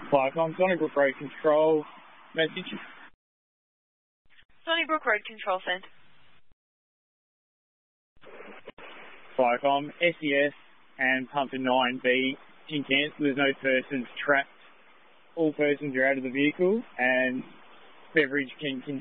Viacom, Donnybrook Road Control, message. Donnybrook Road Control sent. Viacom, SES and Pumper 9B in cancel. There's no persons trapped. All persons are out of the vehicle and beverage can continue.